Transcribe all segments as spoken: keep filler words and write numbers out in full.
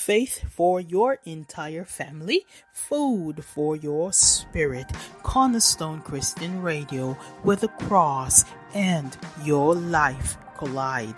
faith for your entire family, food for your spirit. Cornerstone Christian Radio, where the cross and your life collide.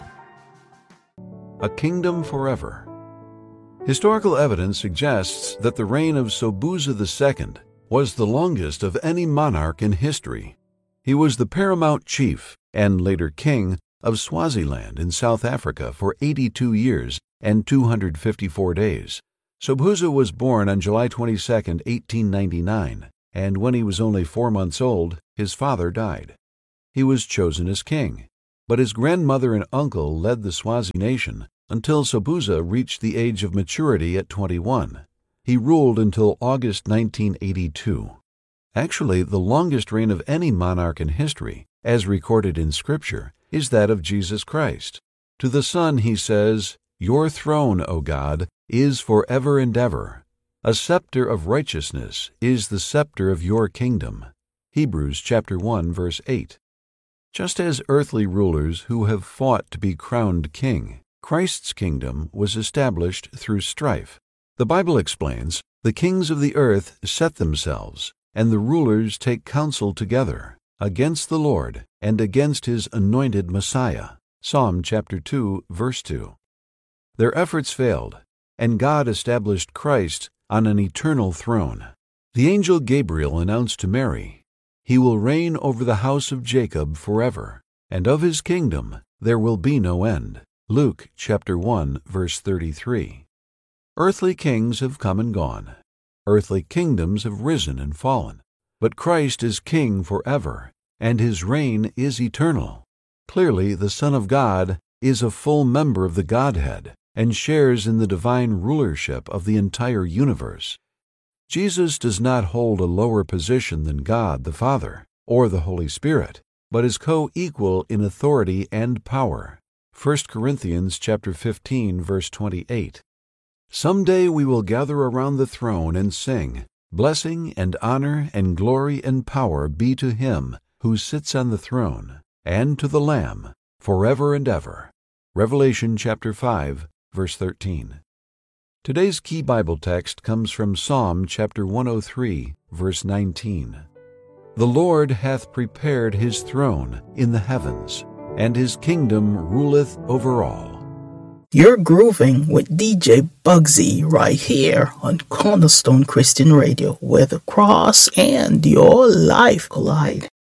A Kingdom Forever. Historical evidence suggests that the reign of Sobhuza the Second was the longest of any monarch in history. He was the paramount chief, and later king, of Swaziland in South Africa for eighty-two years and two hundred fifty-four days. Sobhuza was born on July twenty-second, eighteen ninety-nine, and when he was only four months old, his father died. He was chosen as king, but his grandmother and uncle led the Swazi nation until Sobhuza reached the age of maturity at twenty-one. He ruled until August nineteen eighty-two. Actually, the longest reign of any monarch in history, as recorded in Scripture, is that of Jesus Christ. To the Son he says, "Your throne, O God, is forever and ever. A scepter of righteousness is the scepter of your kingdom." Hebrews chapter one, verse eight. Just as earthly rulers who have fought to be crowned king, Christ's kingdom was established through strife. The Bible explains, "The kings of the earth set themselves, and the rulers take counsel together against the Lord and against his anointed Messiah." Psalm chapter two, verse two. Their efforts failed, and God established Christ on an eternal throne. The angel Gabriel announced to Mary, "He will reign over the house of Jacob forever, and of his kingdom there will be no end." Luke chapter one, verse thirty-three. Earthly kings have come and gone. Earthly kingdoms have risen and fallen. But Christ is king forever, and his reign is eternal. Clearly, the Son of God is a full member of the Godhead and shares in the divine rulership of the entire universe. Jesus does not hold a lower position than God the Father or the Holy Spirit, but is co-equal in authority and power. First Corinthians chapter fifteen, verse twenty-eight. Someday we will gather around the throne and sing, "Blessing and honor and glory and power be to him who sits on the throne, and to the Lamb, forever and ever." Revelation chapter five, verse thirteen. Today's key Bible text comes from Psalm chapter one oh three, verse nineteen. "The Lord hath prepared his throne in the heavens, and his kingdom ruleth over all." You're grooving with D J Bugsy right here on Cornerstone Christian Radio, where the cross and your life collide.